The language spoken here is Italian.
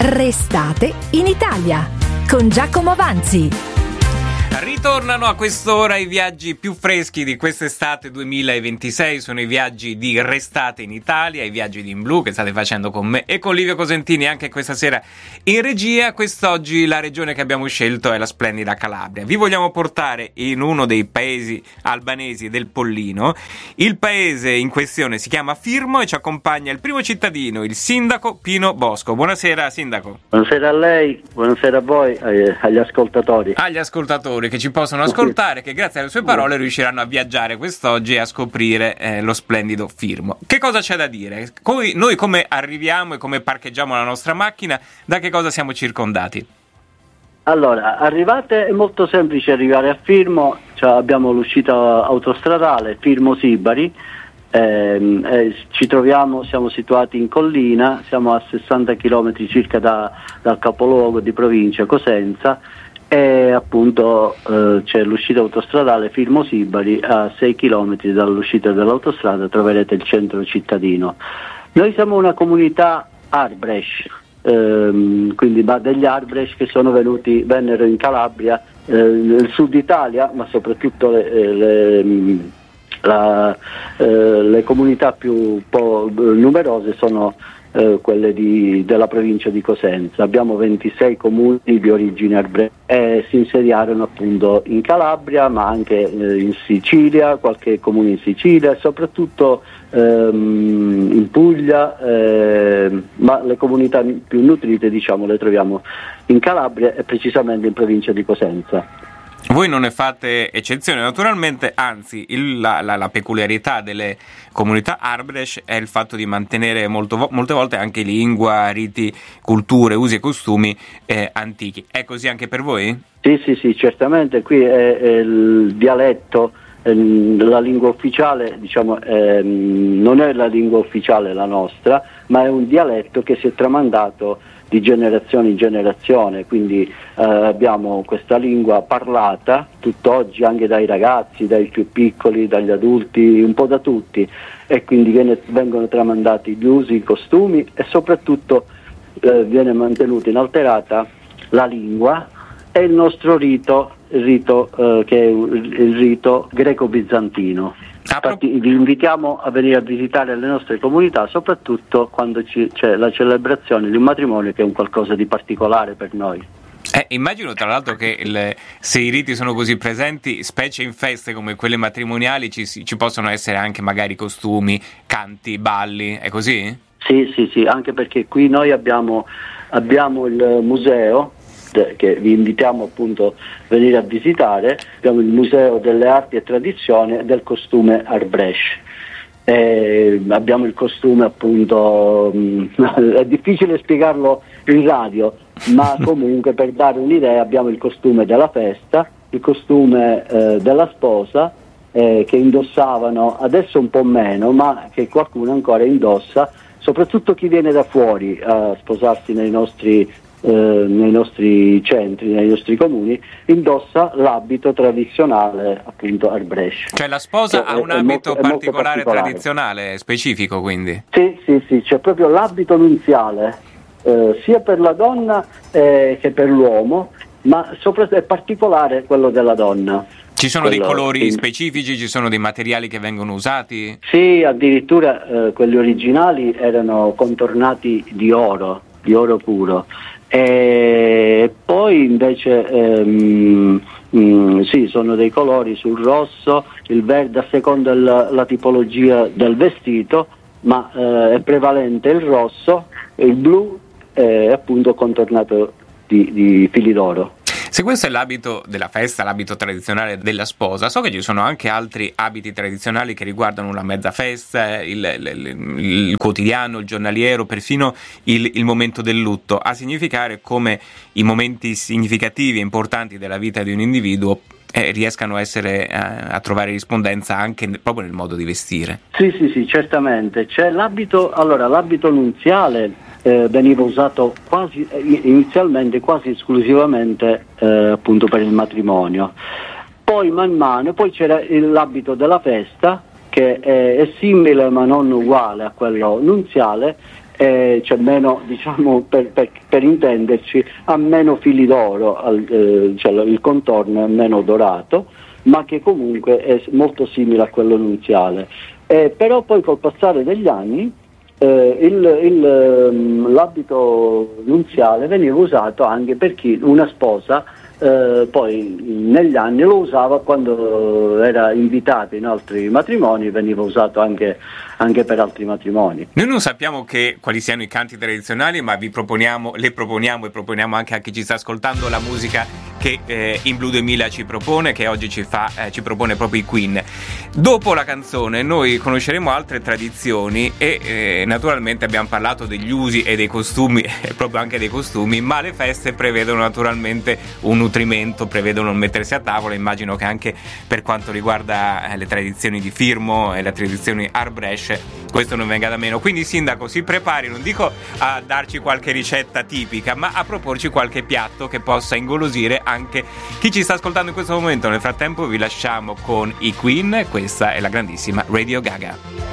Restate in Italia con Giacomo Vanzi. Ritornano a quest'ora i viaggi più freschi di quest'estate 2026, sono i viaggi di Restate in Italia, i viaggi di In Blu che state facendo con me e con Livio Cosentini anche questa sera in regia. Quest'oggi la regione che abbiamo scelto è la splendida Calabria. Vi vogliamo portare in uno dei paesi albanesi del Pollino. Il paese in questione si chiama Firmo e ci accompagna il primo cittadino, il sindaco Pino Bosco. Buonasera sindaco. Buonasera a lei, buonasera a voi, agli ascoltatori. Agli ascoltatori che ci possono ascoltare, che grazie alle sue parole riusciranno a viaggiare quest'oggi e a scoprire lo splendido Firmo. Che cosa c'è da dire? Noi come arriviamo e come parcheggiamo la nostra macchina? Da che cosa siamo circondati? Allora, arrivate, è molto semplice arrivare a Firmo, cioè abbiamo l'uscita autostradale Firmo-Sibari, ci troviamo, siamo situati in collina, siamo a 60 km circa dal capoluogo di provincia Cosenza. E appunto c'è l'uscita autostradale Firmo-Sibari, a 6 km dall'uscita dell'autostrada troverete il centro cittadino. Noi siamo una comunità Arbresh, quindi degli Arbresh che vennero in Calabria, nel sud Italia, ma soprattutto le comunità più numerose sono quelle della provincia di Cosenza. Abbiamo 26 comuni di origine arbrescia e si insediarono appunto in Calabria, ma anche in Sicilia, qualche comune in Sicilia e soprattutto in Puglia, ma le comunità più nutrite le troviamo in Calabria e precisamente in provincia di Cosenza. Voi non ne fate eccezione, naturalmente, anzi la peculiarità delle comunità Arbresh è il fatto di mantenere molte volte anche lingua, riti, culture, usi e costumi antichi. È così anche per voi? Sì, certamente. Qui è il dialetto, la lingua ufficiale, non è la lingua ufficiale la nostra, ma è un dialetto che si è tramandato di generazione in generazione, quindi abbiamo questa lingua parlata tutt'oggi anche dai ragazzi, dai più piccoli, dagli adulti, un po' da tutti, e quindi vengono tramandati gli usi, i costumi e soprattutto viene mantenuta inalterata la lingua e il nostro rito che è il rito greco-bizantino. Infatti vi invitiamo a venire a visitare le nostre comunità, soprattutto quando c'è la celebrazione di un matrimonio, che è un qualcosa di particolare per noi. Immagino tra l'altro che se i riti sono così presenti, specie in feste come quelle matrimoniali, ci possono essere anche magari costumi, canti, balli, è così? Sì, anche perché qui noi abbiamo il museo, che vi invitiamo appunto a venire a visitare. Abbiamo il Museo delle Arti e Tradizioni e del Costume Arbresh. Abbiamo il costume appunto, è difficile spiegarlo in radio, ma comunque per dare un'idea abbiamo il costume della festa, il costume della sposa, che indossavano, adesso un po' meno, ma che qualcuno ancora indossa, soprattutto chi viene da fuori a sposarsi nei nostri centri, nei nostri comuni, indossa l'abito tradizionale appunto Arbresh. Cioè la sposa ha un abito particolare, tradizionale, specifico quindi? Sì, c'è proprio l'abito nunziale, sia per la donna che per l'uomo, ma soprattutto è particolare quello della donna. Ci sono dei colori specifici, ci sono dei materiali che vengono usati? Sì, addirittura quelli originali erano contornati di oro puro. E poi invece sono dei colori sul rosso, il verde a seconda la tipologia del vestito, ma è prevalente il rosso, il blu è appunto contornato di fili d'oro. Se questo è l'abito della festa, l'abito tradizionale della sposa, so che ci sono anche altri abiti tradizionali che riguardano la mezza festa, il quotidiano, il giornaliero, perfino il momento del lutto, a significare come i momenti significativi e importanti della vita di un individuo riescano a trovare rispondenza anche proprio nel modo di vestire. Sì, certamente. C'è l'abito nunziale. Veniva usato inizialmente quasi esclusivamente appunto per il matrimonio, poi man mano c'era l'abito della festa, che è simile ma non uguale a quello nunziale, c'è meno, diciamo, per intenderci, ha meno fili d'oro, cioè il contorno è meno dorato, ma che comunque è molto simile a quello nunziale. Però poi col passare degli anni l'abito nunziale veniva usato anche per chi una sposa poi negli anni lo usava quando era invitato in altri matrimoni, veniva usato anche per altri matrimoni. Noi non sappiamo quali siano i canti tradizionali, ma le proponiamo e proponiamo anche a chi ci sta ascoltando la musica che In Blu 2000 ci propone, che oggi ci propone proprio i Queen. Dopo la canzone noi conosceremo altre tradizioni e naturalmente abbiamo parlato degli usi e dei costumi, e proprio anche dei costumi, ma le feste prevedono naturalmente un nutrimento, prevedono mettersi a tavola. Immagino che anche per quanto riguarda le tradizioni di Firmo e le tradizioni Arbrecht questo non venga da meno. Quindi sindaco, si prepari, non dico a darci qualche ricetta tipica, ma a proporci qualche piatto che possa ingolosire anche chi ci sta ascoltando in questo momento. Nel frattempo vi lasciamo con i Queen, questa è la grandissima Radio Gaga.